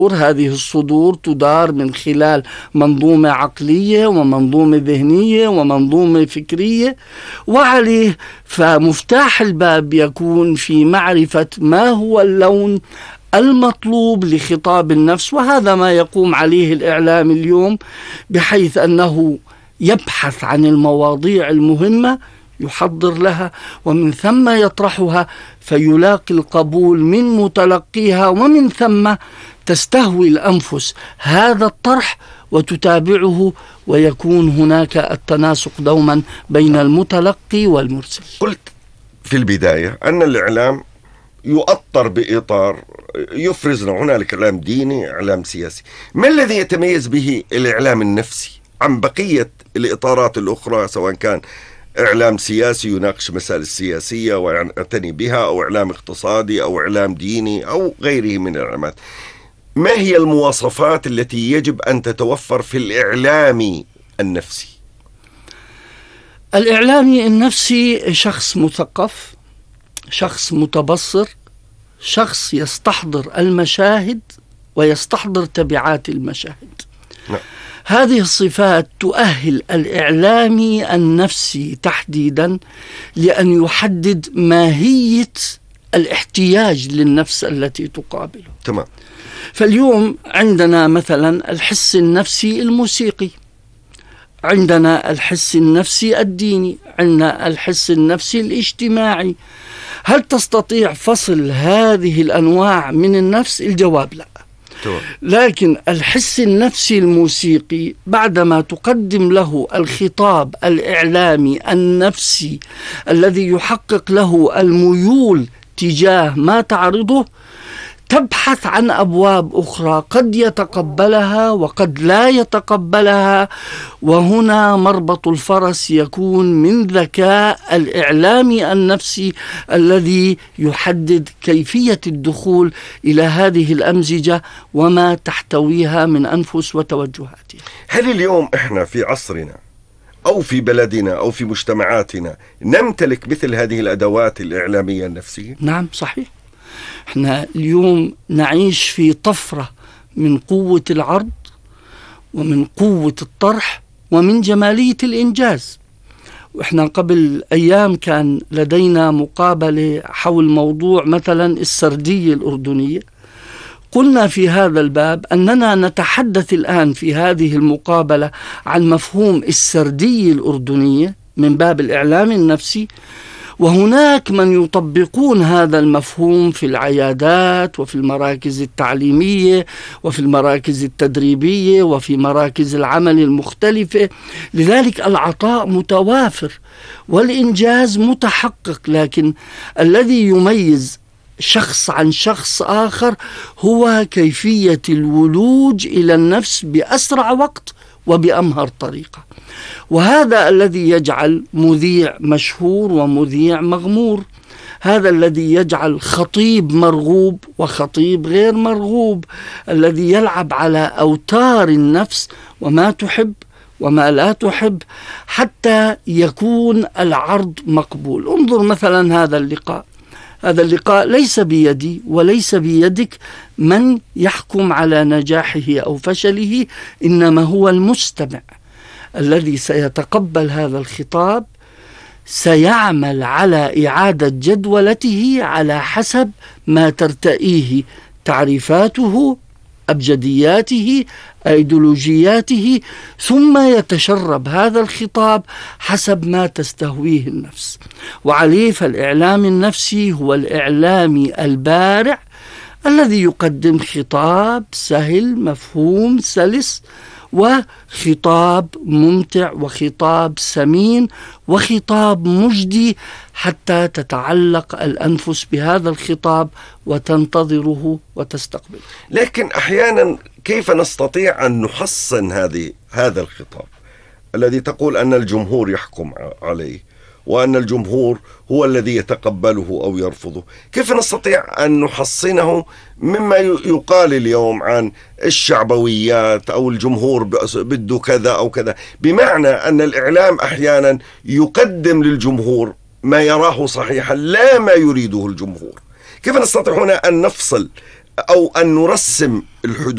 هذه الصدور تدار من خلال منظومة عقلية ومنظومة ذهنية ومنظومة فكرية، وعليه فمفتاح الباب يكون في معرفة ما هو اللون المطلوب لخطاب النفس. وهذا ما يقوم عليه الإعلام اليوم، بحيث أنه يبحث عن المواضيع المهمة، يحضر لها، ومن ثم يطرحها فيلاقي القبول من متلقيها، ومن ثم تستهوي الأنفس هذا الطرح وتتابعه، ويكون هناك التناسق دوما بين المتلقي والمرسل. قلت في البداية أن الإعلام يؤطر بإطار يفرز هنالك إعلام ديني، إعلام سياسي. ما الذي يتميز به الإعلام النفسي عن بقية الإطارات الأخرى، سواء كان إعلام سياسي يناقش مسائل السياسية ويعتني بها، أو إعلام اقتصادي، أو إعلام ديني، أو غيره من الإعلامات؟ ما هي المواصفات التي يجب أن تتوفر في الإعلام النفسي؟ الإعلامي النفسي شخص مثقف، شخص متبصر، شخص يستحضر المشاهد ويستحضر تبعات المشاهد. نعم. هذه الصفات تؤهل الإعلامي النفسي تحديدا لأن يحدد ماهية الاحتياج للنفس التي تقابله. تمام. فاليوم عندنا مثلا الحس النفسي الموسيقي، عندنا الحس النفسي الديني، عندنا الحس النفسي الاجتماعي. هل تستطيع فصل هذه الأنواع من النفس؟ الجواب لا. لكن الحس النفسي الموسيقي بعدما تقدم له الخطاب الإعلامي النفسي الذي يحقق له الميول تجاه ما تعرضه، تبحث عن أبواب أخرى قد يتقبلها وقد لا يتقبلها، وهنا مربط الفرس يكون من ذكاء الإعلامي النفسي الذي يحدد كيفية الدخول إلى هذه الأمزجة وما تحتويها من أنفس وتوجهاتها. هل اليوم إحنا في عصرنا أو في بلدنا أو في مجتمعاتنا نمتلك مثل هذه الأدوات الإعلامية النفسية؟ نعم صحيح. احنا اليوم نعيش في طفرة من قوة العرض ومن قوة الطرح ومن جمالية الإنجاز. واحنا قبل أيام كان لدينا مقابلة حول موضوع مثلا السردية الأردنية. قلنا في هذا الباب أننا نتحدث الآن في هذه المقابلة عن مفهوم السردية الأردنية من باب الإعلام النفسي، وهناك من يطبقون هذا المفهوم في العيادات وفي المراكز التعليمية وفي المراكز التدريبية وفي مراكز العمل المختلفة. لذلك العطاء متوافر والإنجاز متحقق، لكن الذي يميز شخص عن شخص آخر هو كيفية الولوج إلى النفس بأسرع وقت وبأمهر طريقة. وهذا الذي يجعل مذيع مشهور ومذيع مغمور، هذا الذي يجعل خطيب مرغوب وخطيب غير مرغوب، الذي يلعب على أوتار النفس وما تحب وما لا تحب حتى يكون العرض مقبول. انظر مثلا هذا اللقاء ليس بيدي وليس بيدك من يحكم على نجاحه أو فشله، إنما هو المستمع الذي سيتقبل هذا الخطاب، سيعمل على إعادة جدولته على حسب ما ترتئيه تعريفاته، أبجدياته، أيديولوجياته، ثم يتشرب هذا الخطاب حسب ما تستهويه النفس. وعليه فالإعلام النفسي هو الإعلامي البارع الذي يقدم خطاب سهل مفهوم سلس، وخطاب ممتع، وخطاب سمين، وخطاب مجدي، حتى تتعلق الأنفس بهذا الخطاب وتنتظره وتستقبله. لكن أحيانا كيف نستطيع أن نحصن هذا الخطاب الذي تقول أن الجمهور يحكم عليه وأن الجمهور هو الذي يتقبله أو يرفضه؟ كيف نستطيع أن نحصنه مما يقال اليوم عن الشعبويات أو الجمهور بده كذا أو كذا، بمعنى أن الإعلام أحيانا يقدم للجمهور ما يراه صحيحا لا ما يريده الجمهور؟ كيف نستطيع هنا أن نفصل أو أن نرسم الحدود